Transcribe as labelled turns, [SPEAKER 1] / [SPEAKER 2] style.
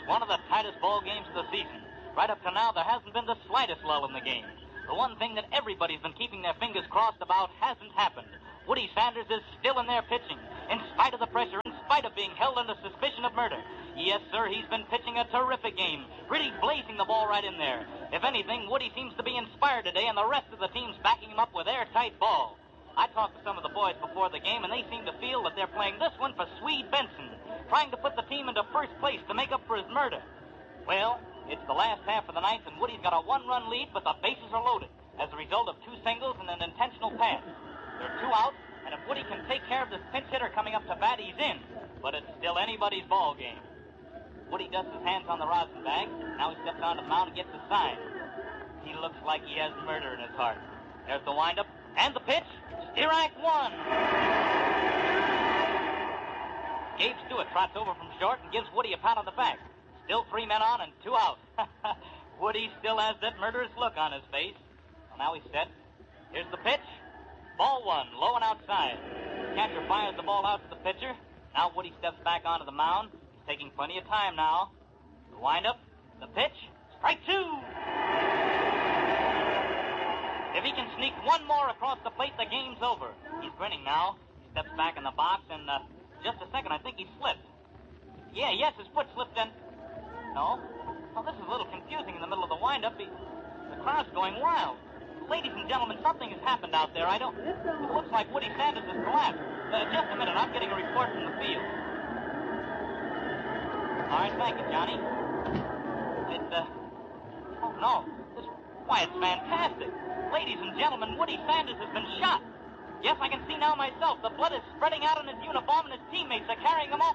[SPEAKER 1] one of the tightest ball games of the season. Right up to now, there hasn't been the slightest lull in the game. The one thing that everybody's been keeping their fingers crossed about hasn't happened. Woody Sanders is still in there pitching, in spite of the pressure, in spite of being held under suspicion of murder. Yes, sir, he's been pitching a terrific game, really blazing the ball right in there. If anything, Woody seems to be inspired today, and the rest of the team's backing him up with airtight ball. I talked to some of the boys before the game, and they seem to feel that they're playing this one for Swede Benson, trying to put the team into first place to make up for his murder. Well, it's the last half of the ninth, and Woody's got a one-run lead, but the bases are loaded as a result of 2 singles and an intentional pass. There are 2 outs, and if Woody can take care of this pinch hitter coming up to bat, he's in. But it's still anybody's ball game. Woody dusts his hands on the rosin bag. Now he steps onto the mound and gets a sign. He looks like he has murder in his heart. There's the windup and the pitch. Strike 1. Gabe Stewart trots over from short and gives Woody a pat on the back. Still 3 men on and 2 out. Woody still has that murderous look on his face. Well, now he's set. Here's the pitch. Ball 1, low and outside. Catcher fires the ball out to the pitcher. Now Woody steps back onto the mound. He's taking plenty of time now. The windup, the pitch, strike 2. If he can sneak 1 more across the plate, the game's over. He's grinning now. He steps back in the box, and just a second, I think he slipped. Yes, his foot slipped in. No. Well, this is a little confusing in the middle of the windup. The crowd's going wild. Ladies and gentlemen, something has happened out there. It looks like Woody Sanders has collapsed. Just a minute, I'm getting a report from the field. All right, thank you, Johnny. Oh, no. Why, it's fantastic. Ladies and gentlemen, Woody Sanders has been shot. Yes, I can see now myself. The blood is spreading out on his uniform, and his teammates are carrying him off.